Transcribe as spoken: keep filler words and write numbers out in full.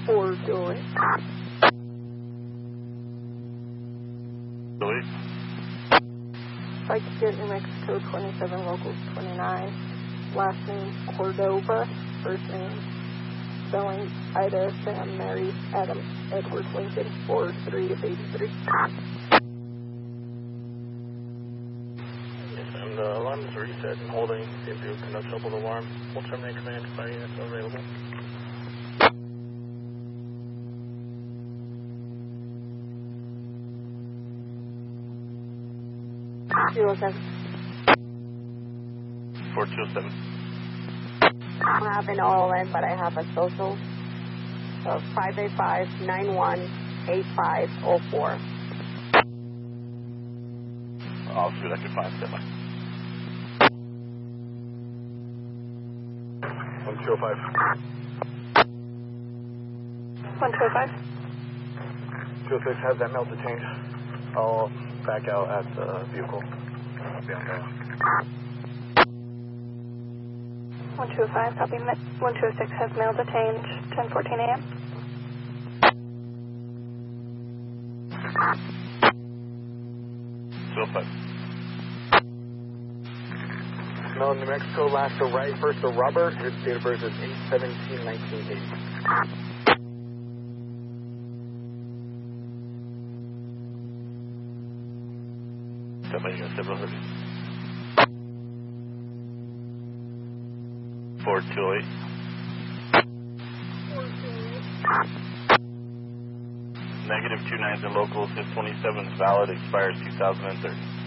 four two eight. Delete. Spike Skit, New Mexico twenty-seven, locals twenty-nine. Last name Cordova, first name spelling Ida, Sam, Mary, Adam, Edward, Lincoln, four three of eighty-three. Yes, and the alarm is reset and holding. If you conduct double alarm, we'll terminate command if fire units are available. Zero seven. four two seven. I don't have an O L N, but I have a social. So five eight five, nine one, eight five zero four. I'll see what I can find. Stand by. one two oh five. one two oh five. two oh six has that mail to change. I'll back out at the vehicle. Be on there. one two oh five, copy. one two oh six has mail detained, ten fourteen a m two oh five. Smell New Mexico, last to right, first to Robert. His date of birth is eight seventeen nineteen eighty. Somebody got several hundred. four two eight. Negative two nines and locals, his twenty-seven is valid, expires two thousand thirty.